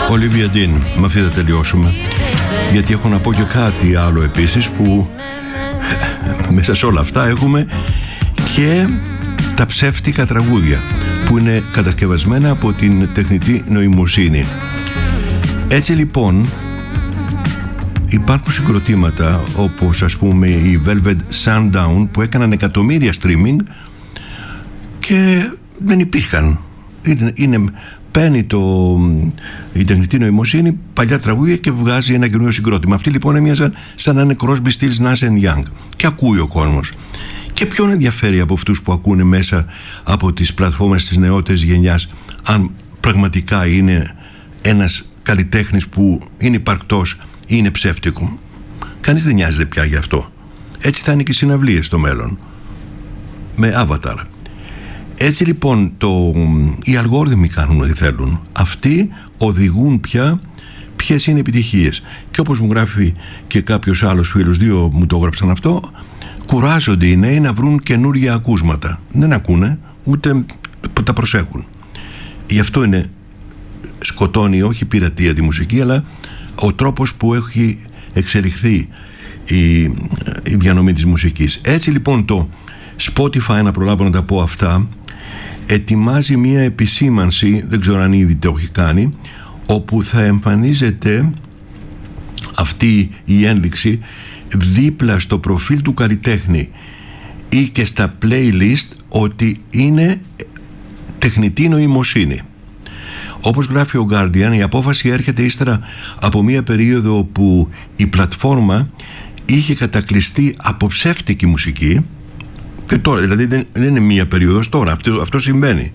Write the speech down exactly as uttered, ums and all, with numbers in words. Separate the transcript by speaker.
Speaker 1: Olivia Dean, με αυτή θα τελειώσουμε, γιατί έχω να πω και κάτι άλλο επίσης, που μέσα σε όλα αυτά έχουμε και τα ψεύτικα τραγούδια που είναι κατασκευασμένα από την τεχνητή νοημοσύνη. Έτσι λοιπόν υπάρχουν συγκροτήματα όπως ας πούμε η Velvet Sundown που έκαναν εκατομμύρια streaming και δεν υπήρχαν. Είναι, είναι παίρνει το, η τεχνητή νοημοσύνη παλιά τραγούδια και βγάζει ένα καινούριο συγκρότημα. Αυτοί λοιπόν έμοιαζαν σαν να είναι Crosby, Stills, Nash and Young, και ακούει ο κόσμος. Και ποιον ενδιαφέρει από αυτούς που ακούνε μέσα από τις πλατφόρμες της νεότερης γενιάς αν πραγματικά είναι ένας καλλιτέχνης που είναι υπαρκτός ή είναι ψεύτικο? Κανείς δεν νοιάζεται πια γι' αυτό. Έτσι θα είναι και οι συναυλίες στο μέλλον με avatar. Έτσι λοιπόν το, οι αλγόριθμοι κάνουν ό,τι θέλουν. Αυτοί οδηγούν πια ποιες είναι οι επιτυχίες. Και όπως μου γράφει και κάποιος άλλος φίλος, δύο μου το έγραψαν αυτό, κουράζονται οι νέοι να βρουν καινούργια ακούσματα. Δεν ακούνε, ούτε τα προσέχουν. Γι' αυτό είναι σκοτώνει όχι πειρατεία τη μουσική, αλλά ο τρόπος που έχει εξελιχθεί η, η διανομή της μουσικής. Έτσι λοιπόν το Spotify, να προλάβω να τα πω αυτά, ετοιμάζει μία επισήμανση, δεν ξέρω αν ήδη το έχει κάνει, όπου θα εμφανίζεται αυτή η ένδειξη δίπλα στο προφίλ του καλλιτέχνη ή και στα playlist ότι είναι τεχνητή νοημοσύνη. Όπως γράφει ο Guardian, η απόφαση έρχεται ύστερα από μία περίοδο που η πλατφόρμα είχε κατακλειστεί από ψεύτικη μουσική, και τώρα δηλαδή δεν, δεν είναι μία περίοδος τώρα, αυτό, αυτό συμβαίνει.